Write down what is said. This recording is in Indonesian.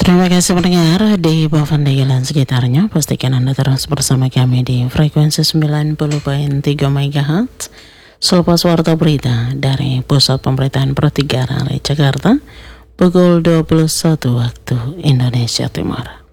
Terima kasih pendengar di Bavanda dan sekitarnya. Pastikan Anda terus bersama kami di frekuensi 90.3 MHz. Selepas warta berita dari Pusat Pemberitaan Pro 3 Jakarta, pukul 21 waktu Indonesia Timur.